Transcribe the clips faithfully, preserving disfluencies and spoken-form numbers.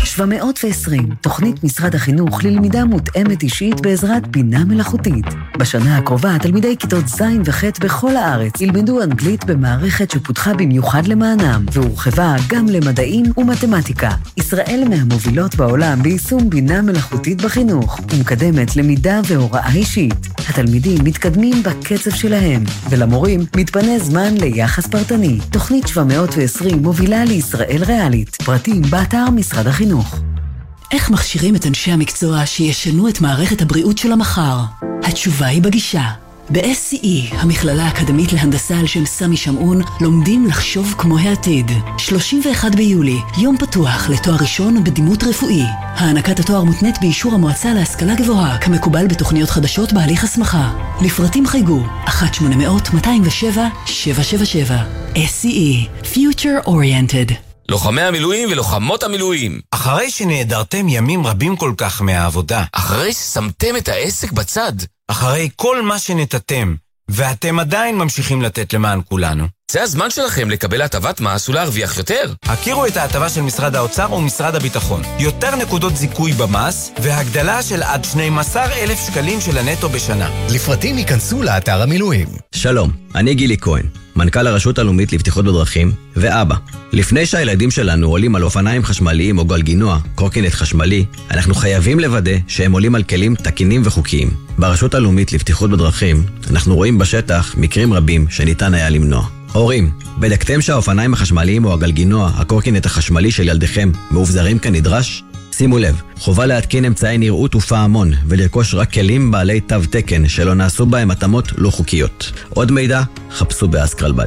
שבע מאות ועשרים, תוכנית משרד החינוך ללמידה מותאמת אישית בעזרת בינה מלאכותית. בשנה הקרובה, תלמידי כיתות ז' וח' בכל הארץ ילמדו אנגלית במערכת שפותחה במיוחד למענם, והורחבה גם למדעים ומתמטיקה. ישראל מהמובילות בעולם ביישום בינה מלאכותית בחינוך, ומקדמת למידה והוראה אישית. התלמידים מתקדמים בקצב שלהם, ולמורים מתפנה זמן ליחס פרטני. תוכנית שבע מאות ועשרים מובילה לישראל ריאלית. פרטים באתר משרד החינוך. איך מכשירים את אנשי המקצוע שישנו את מערכת הבריאות של המחר? התשובה היא בגישה. ב-אס סי אי, המכללה האקדמית להנדסה על שם סמי שמעון, לומדים לחשוב כמו העתיד. שלושים ואחד ביולי, יום פתוח לתואר ראשון בדימות רפואי. הענקת התואר מותנית באישור המועצה להשכלה גבוהה, כמקובל בתוכניות חדשות בהליך הסמכה. לפרטים חייגו אחת שמונה אפס אפס מאתיים ושבע שבע שבע שבע. אס סי אי, Future Oriented. לוחמי המילואים ולוחמות המילואים. אחרי שנעדרתם ימים רבים כל כך מהעבודה. אחרי ששמתם את העסק בצד. אחרי כל מה שנתתם, ואתם עדיין ממשיכים לתת למען כולנו. זה הזמן שלכם לקבל הטבת מס ולהרוויח יותר. הכירו את ההטבה של משרד האוצר ומשרד הביטחון. יותר נקודות זיכוי במס, והגדלה של עד שנים עשר אלף שקלים של הנטו בשנה. לפרטים ייכנסו לאתר המילואים. שלום, אני גילי כהן, מנכ"ל הרשות הלאומית לבטיחות בדרכים ואבא. לפני שהילדים שלנו עולים על אופניים חשמליים או גלגינוע, קורקינט חשמלי, אנחנו חייבים לוודא שהם עולים על כלים תקינים וחוקיים. ברשות הלאומית לבטיחות בדרכים, אנחנו רואים בשטח מקרים רבים שניתן היה למנוע. הורים, בדקתם שהאופניים החשמליים או הגלגינוע, הקורקינט החשמלי של ילדיכם, מאובזרים כנדרש? שימו לב, חובה להתקין אמצעי נראות ופעמון ולרכוש רק כלים בעלי תו תקן שלא נעשו בהם התאמות לא חוקיות. עוד מידע, חפשו באסקרלבד.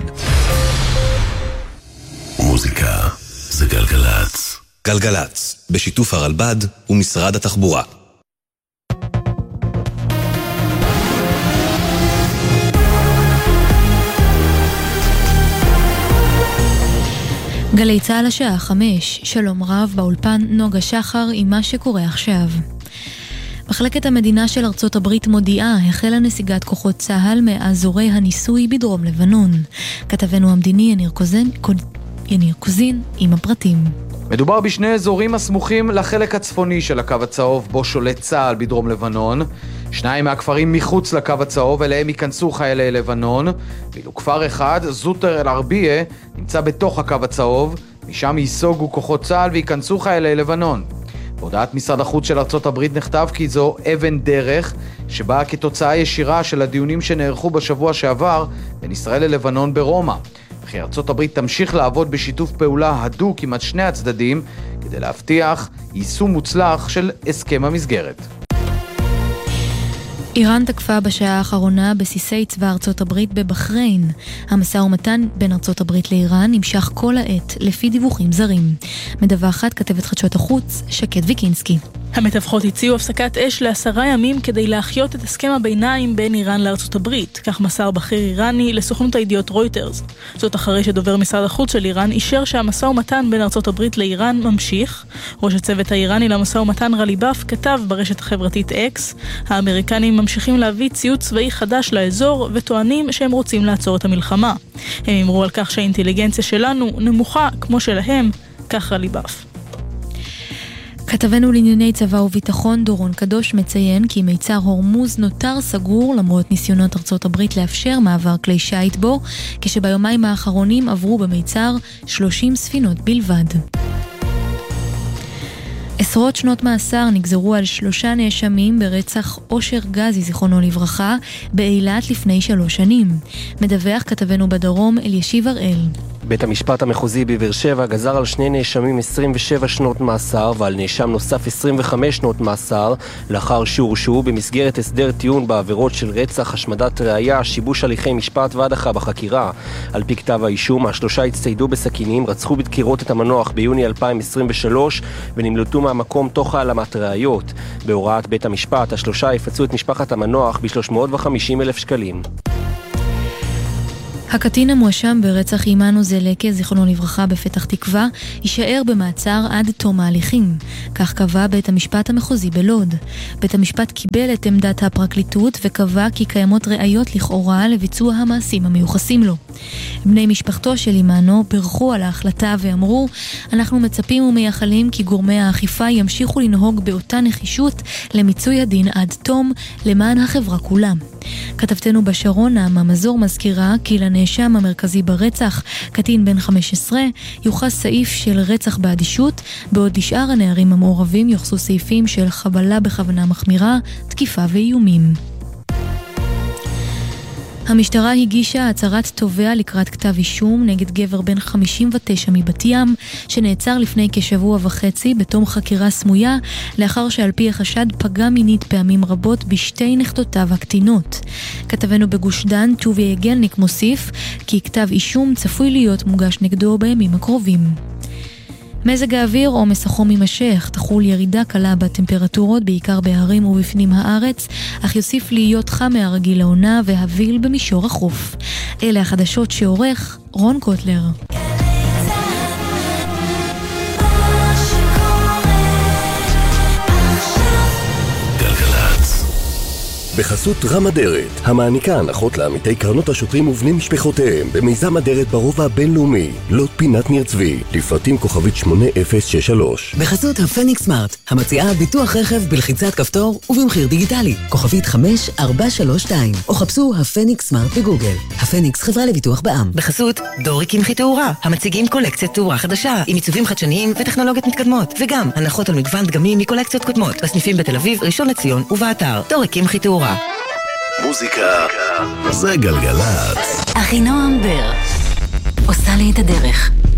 מוזיקה זה גלגלץ. גלגלץ, בשיתוף הרלב"ד ומשרד התחבורה. גלי צהל השעה חמש, שלום רב באולפן נוגה שחר עם מה שקורה עכשיו. מחלקת המדינה של ארצות הברית מודיעה החלה נסיגת כוחות צהל מאזורי הניסוי בדרום לבנון. כתבנו המדיני יניר קוזין, יניר קוזין עם הפרטים. מדובר בשני אזורים הסמוכים לחלק הצפוני של הקו הצהוב בו שולט צהל בדרום לבנון. שניים מהכפרים מחוץ לקו הצהוב, אליהם ייכנסו חיילי לבנון, ואילו כפר אחד, זוטר אל-ערבייה, נמצא בתוך הקו הצהוב, משם ייסוגו כוחות צהל וייכנסו חיילי לבנון. בהודעת משרד החוץ של ארצות הברית נכתב כי זו אבן דרך שבאה כתוצאה ישירה של הדיונים שנערכו בשבוע שעבר בין ישראל ללבנון ברומא. וכי ארצות הברית תמשיך לעבוד בשיתוף פעולה הדוק עם שני הצדדים כדי להבטיח יישום מוצלח של הסכם המסגרת. איראן תקפה בשעה האחרונה בסיסי צבא ארצות הברית בבחריין. המשא ומתן בין ארצות הברית לאיראן נמשך כל העת לפי דיווחים זרים. מדווחת כתבת חדשות החוץ שקד ויקינסקי. המתווכות הציעו הפסקת אש לעשרה ימים כדי להחיות את הסכם הביניים בין איראן לארצות הברית, כך מסר בכיר איראני לסוכנות הידיעות רויטרס. זאת אחרי שדובר משרד החוץ של איראן אישר שהמשא ומתן בין ארצות הברית לאיראן ממשיך. ראש הצוות האיראני למשא ומתן רליבאף כתב ברשת החברתית אקס, האמריקנים ממשיכים להביא ציוד צבאי חדש לאזור וטוענים שהם רוצים לעצור את המלחמה. הם אמרו על כך שהאינטליגנציה שלנו נמוכה כמו שלהם, כך רליבאף. כתבנו לענייני צבא וביטחון דורון קדוש מציין כי מיצר הורמוז נותר סגור למרות ניסיונות ארצות הברית לאפשר מעבר כלי שייט בו, כשביומיים האחרונים עברו במיצר שלושים ספינות בלבד. עשרות שנות מאסר נגזרו על שלושה נאשמים ברצח אושר גזי זיכרונו לברכה באילת לפני שלוש שנים. מדווח כתבנו בדרום אלישיב הראל. בית המשפט המחוזי בבאר שבע גזר על שני נאשמים עשרים ושבע שנות מאסר ועל נאשם נוסף עשרים וחמש שנות מאסר לאחר שהורשעו במסגרת הסדר טיעון בעבירות של רצח, השמדת ראיה, שיבוש הליכי משפט והדחה בחקירה. על פי כתב האישום, השלושה הצטיידו בסכינים, רצחו בדקירות את המנוח ביוני אלפיים עשרים ושלוש ונמלטו מהמקום תוך העלמת ראיות. בהוראת בית המשפט, השלושה יפצו את משפחת המנוח ב-שלוש מאות וחמישים אלף שקלים. הקטין המואשם ברצח אימנו זלקה, זיכרונו לברכה, בפתח תקווה, יישאר במעצר עד תום ההליכים. כך קבע בית המשפט המחוזי בלוד. בית המשפט קיבל את עמדת הפרקליטות וקבע כי קיימות ראיות לכאורה לביצוע המעשים המיוחסים לו. בני משפחתו של אימנו ברכו על ההחלטה ואמרו, אנחנו מצפים ומייחלים כי גורמי האכיפה ימשיכו לנהוג באותה נחישות למיצוי הדין עד תום למען החברה כולה. כתבתנו בשרון, נעמה מזור, מזכירה כי לנאשם המרכזי ברצח, קטין בן חמש עשרה, יוחס סעיף של רצח באדישות, בעוד לשאר הנערים המעורבים יוחסו סעיפים של חבלה בכוונה מחמירה, תקיפה ואיומים. המשטרה הגישה הצהרת תובע לקראת כתב אישום נגד גבר בן חמישים ותשע מבת ים, שנעצר לפני כשבוע וחצי בתום חקירה סמויה, לאחר שעל פי החשד פגע מינית פעמים רבות בשתי נכדותיו הקטינות. כתבנו בגוש דן, טובי יגלניק, מוסיף כי כתב אישום צפוי להיות מוגש נגדו בימים הקרובים. מזג האוויר או מסחום יימשך, תחול ירידה קלה בטמפרטורות בעיקר בהרים ובפנים הארץ, אך יוסיף להיות חם מהרגיל לעונה והביל במישור החוף. אלה החדשות שעורך רון קוטלר. בחסות רם אדרת, המעניקה הנחות לעמיתי קרנות השוטרים ובני משפחותיהם במיזם אדרת ברובע הבינלאומי, לוט פינת ניר צבי, לפרטים כוכבית שמונה אפס שש שלוש. בחסות הפניקס סמארט, המציעה ביטוח רכב בלחיצת כפתור ובמחיר דיגיטלי, כוכבית חמש ארבע שלוש שתיים, או חפשו הפניקס סמארט בגוגל. הפניקס, חברה לביטוח בע"מ. בחסות דורי קמחי תאורה, המציגים קולקציית תאורה חדשה עם עיצובים חדשניים וטכנולוגיות מתקדמות, וגם הנחות על מגוון דגמים מקולקציות קודמות בסניפים בתל אביב, ראשון לציון ובאתר. דורי קמחי תאורה. מוזיקה זה גלגלצ. אחינועם בר עושה לי את הדרך.